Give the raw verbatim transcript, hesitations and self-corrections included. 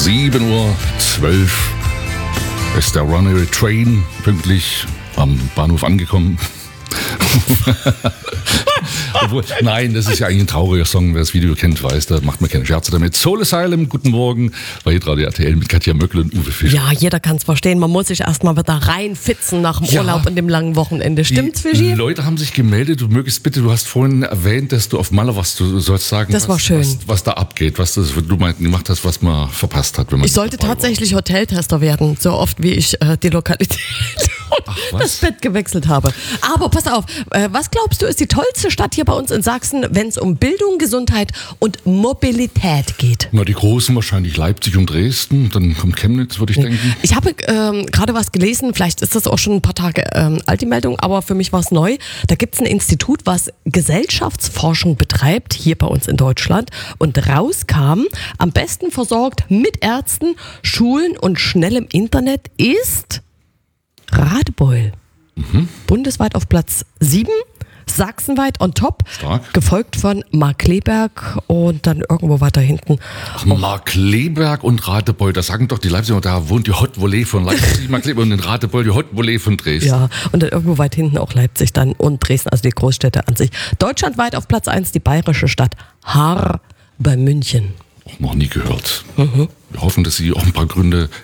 sieben Uhr zwölf ist der Runaway Train pünktlich am Bahnhof angekommen. Obwohl, nein, das ist ja eigentlich ein trauriger Song. Wer das Video kennt, weiß, da macht man keine Scherze damit. Soul Asylum, guten Morgen, bei Hitradio R T L mit Katja Möckel und Uwe Fischer. Ja, jeder kann es verstehen. Man muss sich erstmal wieder reinfitzen nach dem Ja. Urlaub und dem langen Wochenende. Stimmt's, Die Fischi? Leute haben sich gemeldet. Du mögest bitte, du hast vorhin erwähnt, dass du auf Malle warst. Du sollst sagen, Das was, war schön. Was, was da abgeht, was das, du meinst, gemacht hast, was man verpasst hat. Wenn man Ich sollte dabei war. tatsächlich Hoteltester werden, so oft wie ich äh, die Lokalität und Ach, was? das Bett gewechselt habe. Aber pass auf, äh, was glaubst du, ist die tollste Stadt hier bei uns in Sachsen, wenn es um Bildung, Gesundheit und Mobilität geht? Na, die Großen wahrscheinlich Leipzig und Dresden. Dann kommt Chemnitz, würde ich denken. Ich habe ähm, gerade was gelesen, vielleicht ist das auch schon ein paar Tage ähm, alt, die Meldung, aber für mich war es neu. Da gibt es ein Institut, was Gesellschaftsforschung betreibt, hier bei uns in Deutschland. Und rauskam, am besten versorgt mit Ärzten, Schulen und schnellem Internet ist Radebeul. Mhm. Bundesweit auf Platz sieben. Sachsenweit on top, Stark. gefolgt von Markkleeberg und dann irgendwo weiter hinten. Markkleeberg und Radebeul, da sagen doch die Leipziger, da wohnt die Hot Volley von Leipzig, Markkleeberg, und in Radebeul die Hot Volley von Dresden. Ja, und dann irgendwo weit hinten auch Leipzig dann und Dresden, also die Großstädte an sich. Deutschlandweit auf Platz eins die bayerische Stadt Haar bei München. Auch noch nie gehört. Mhm. Wir hoffen, dass sie auch ein paar Gründe